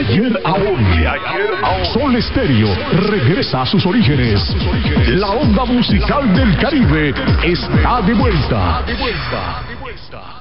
ayer a hoy. Sol Estéreo regresa a sus orígenes. La onda musical del Caribe está de vuelta.